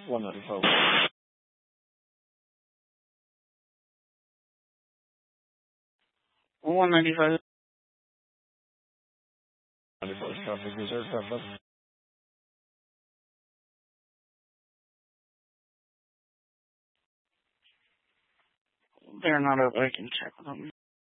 195. 195. 95 traffic reserve traffic. They're not up. I can check them.